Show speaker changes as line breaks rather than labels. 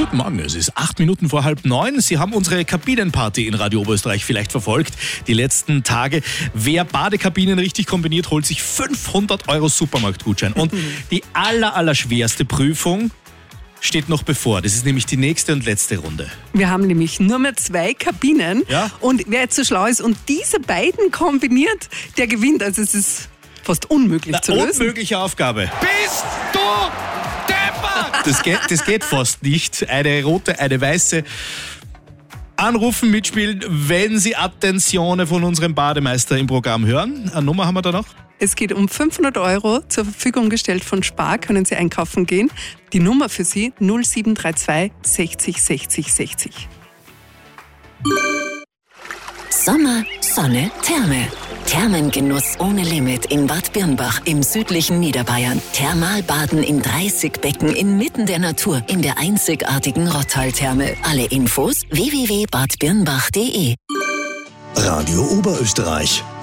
Guten Morgen, es ist 8 Minuten vor 8:30. Sie haben unsere Kabinenparty in Radio Oberösterreich vielleicht verfolgt, die letzten Tage. Wer Badekabinen richtig kombiniert, holt sich 500 € Supermarktgutschein. Und die allerschwerste Prüfung steht noch bevor. Das ist nämlich die nächste und letzte Runde.
Wir haben nämlich nur mehr 2 Kabinen.
Ja.
Und wer jetzt so schlau ist und diese beiden kombiniert, der gewinnt. Also es ist fast unmöglich zu lösen.
Unmögliche Aufgabe.
Bist du deppert?
Das geht fast nicht. Eine rote, eine weiße. Anrufen, mitspielen, wenn Sie Attenzione von unserem Bademeister im Programm hören. Eine Nummer haben wir da noch?
Es geht um 500 € zur Verfügung gestellt von Spar. Können Sie einkaufen gehen. Die Nummer für Sie 0732 60 60 60.
Sommer, Sonne, Therme. Thermengenuss ohne Limit in Bad Birnbach im südlichen Niederbayern. Thermalbaden in 30 Becken inmitten der Natur in der einzigartigen Rottal-Therme. Alle Infos www.badbirnbach.de.
Radio Oberösterreich.